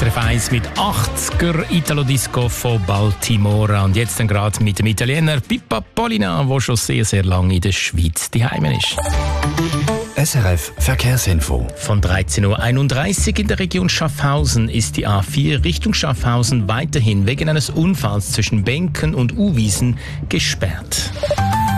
SRF 1 mit 80er Italo-Disco von Baltimora. Und jetzt dann gerade mit dem Italiener Pippa Polina, der schon sehr, sehr lange in der Schweiz daheim ist. SRF Verkehrsinfo. Von 13.31 Uhr in der Region Schaffhausen ist die A4 Richtung Schaffhausen weiterhin wegen eines Unfalls zwischen Benken und Uwiesen gesperrt.